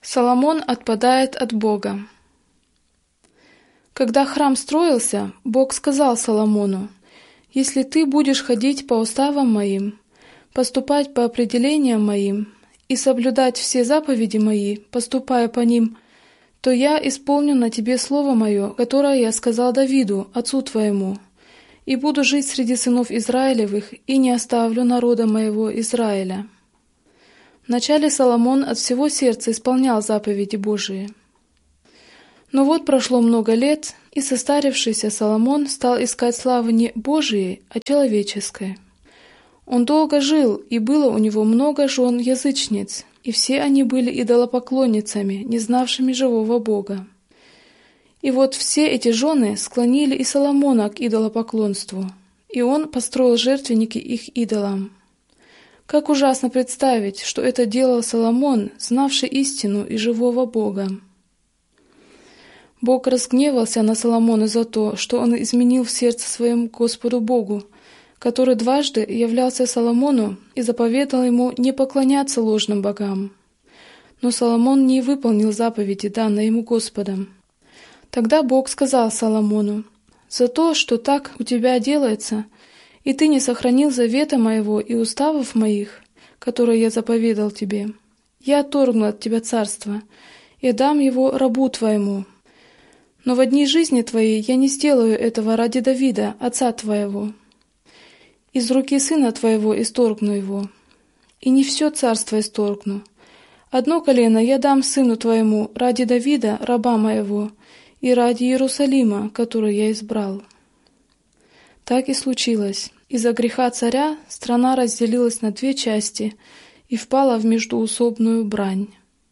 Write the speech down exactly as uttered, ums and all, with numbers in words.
Соломон отпадает от Бога. Когда храм строился, Бог сказал Соломону: «Если ты будешь ходить по уставам моим, поступать по определениям моим и соблюдать все заповеди мои, поступая по ним, то я исполню на тебе слово мое, которое я сказал Давиду, отцу твоему, и буду жить среди сынов Израилевых, и не оставлю народа моего Израиля». Вначале Соломон от всего сердца исполнял заповеди Божии. Но вот прошло много лет, и состарившийся Соломон стал искать славы не Божией, а человеческой. Он долго жил, и было у него много жен язычниц, и все они были идолопоклонницами, не знавшими живого Бога. И вот все эти жены склонили и Соломона к идолопоклонству, и он построил жертвенники их идолам. Как ужасно представить, что это делал Соломон, знавший истину и живого Бога. Бог разгневался на Соломона за то, что он изменил в сердце своем Господу Богу, который дважды являлся Соломону и заповедал ему не поклоняться ложным богам. Но Соломон не выполнил заповеди, данные ему Господом. Тогда Бог сказал Соломону: «За то, что так у тебя делается, и ты не сохранил завета моего и уставов моих, которые я заповедал тебе, я отторгну от тебя царство и дам его рабу твоему. Но в дни жизни твоей я не сделаю этого ради Давида, отца твоего. Из руки сына твоего исторгну его, и не все царство исторгну. Одно колено я дам сыну твоему ради Давида, раба моего, и ради Иерусалима, который я избрал». Так и случилось. Из-за греха царя страна разделилась на две части и впала в междоусобную брань.